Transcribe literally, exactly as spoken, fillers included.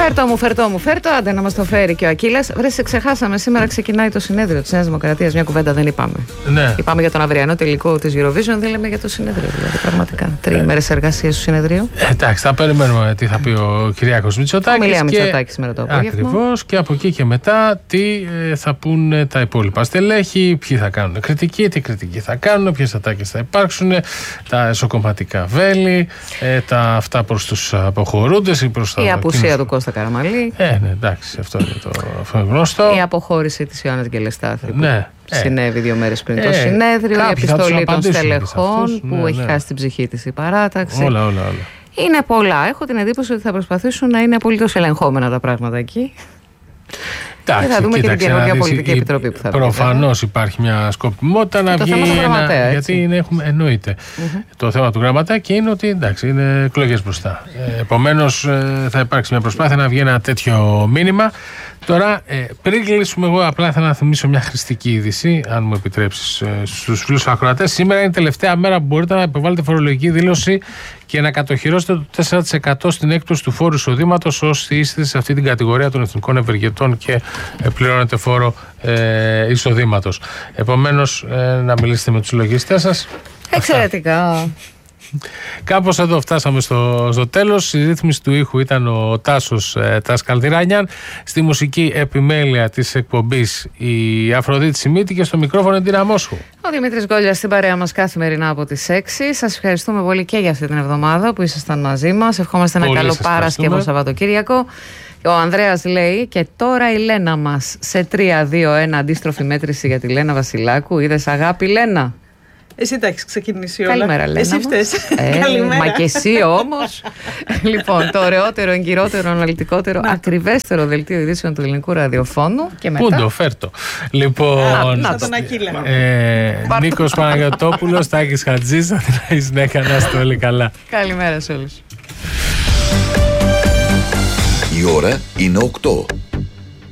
Φέρτο μου, φέρτο μου, φέρτο. Άντε να μας το φέρει και ο Ακύλας. Βρε, σε ξεχάσαμε. Σήμερα ξεκινάει το συνέδριο της Νέας Δημοκρατίας. Μια κουβέντα δεν είπαμε. Ναι. Είπαμε για τον αυριανό τελικό της Eurovision, δεν λέμε για το συνέδριο. Δηλαδή, πραγματικά. Τριήμερες εργασίες του συνεδρίου. Ε, εντάξει, θα περιμένουμε τι θα πει ο Κυριάκος Μητσοτάκης. Ομιλία Μητσοτάκη σήμερα το απόγευμα. Ακριβώς. Και από εκεί και μετά τι ε, θα πούνε τα υπόλοιπα στελέχη, ποιοι θα κάνουν κριτική, τι κριτική θα κάνουν, ποιες ατάκες θα υπάρξουν, τα εσωκομματικά βέλη, ε, τα αυτά προς τους αποχωρούντες ή προς τα. Η απουσία του Κώστα Καραμαλή. Ε, ναι, εντάξει, αυτό είναι το αυτό είναι γνωστό. Η αποχώρηση της Ιωάννας Γκελεστάθη. Ναι. Συνέβη δύο μέρες πριν ε, το συνέδριο. Η επιστολή των στελεχών αυτούς, που ναι, έχει ναι. χάσει την ψυχή της η παράταξη. Όλα, όλα, όλα. Είναι πολλά. Έχω την εντύπωση ότι θα προσπαθήσουν να είναι απολύτως ελεγχόμενα τα πράγματα εκεί. Εντάξει, και θα δούμε κοίταξε, και την καινούργια δεις, πολιτική η, επιτροπή που θα βγει. Προφανώς υπάρχει μια σκοπιμότητα να βγει ένα. Γιατί είναι, έχουμε, εννοείται. Mm-hmm. Το θέμα του γραμματέα και είναι ότι εντάξει, είναι εκλογές μπροστά. Ε, επομένως, ε, θα υπάρξει μια προσπάθεια να βγει ένα τέτοιο μήνυμα. Τώρα, ε, πριν κλείσουμε, εγώ απλά θα να θυμίσω μια χρηστική είδηση, αν μου επιτρέψεις, ε, στους φίλους ακροατές. Σήμερα είναι η τελευταία μέρα που μπορείτε να υποβάλλετε φορολογική δήλωση και να κατοχυρώσετε το τέσσερα τοις εκατό στην έκπτωση του φόρου εισοδήματος όσοι είστε σε αυτή την κατηγορία των εθνικών ευεργετών και ε, πληρώνετε φόρο ε, εισοδήματος. Επομένως, ε, να μιλήσετε με τους λογιστές σας. Εξαιρετικά. Κάπως εδώ φτάσαμε στο, στο τέλος. Η ρύθμιση του ήχου ήταν ο Τάσος ε, Τασκαλτηράνιαν. Στη μουσική επιμέλεια της εκπομπής η Αφροδίτη Σιμίτη και στο μικρόφωνο η Τίνα Μόσχου. Ο Δημήτρης Γκόλιας στην παρέα μας καθημερινά από τις έξι. Σας ευχαριστούμε πολύ και για αυτή την εβδομάδα που ήσασταν μαζί μας. Ευχόμαστε ένα πολύ καλό Παρασκευό Σαββατοκύριακο. Ο Ανδρέας λέει και τώρα η Λένα μας σε τρία δύο ένα αντίστροφη μέτρηση για τη Λένα Βασιλάκου. Είδες αγάπη Λένα? Εσύ τα έχεις ξεκινήσει όλα. Καλημέρα, Λένα. Εσύ φταίς. Ε, Καλημέρα. Μα και εσύ όμως. Λοιπόν, το ωραιότερο, εγκυρότερο, αναλυτικότερο, ακριβέστερο δελτίο ειδήσεων του ελληνικού ραδιοφώνου. Και μετά. Πούντο, φέρτο. Λοιπόν. Να τον Ακύλα. Ε, Νίκος Παναγιωτόπουλος, Τάκης Χατζής, Αθηνάης Συνέκα, να είστε όλοι καλά. Καλημέρα σε όλους. Η ώρα είναι οκτώ.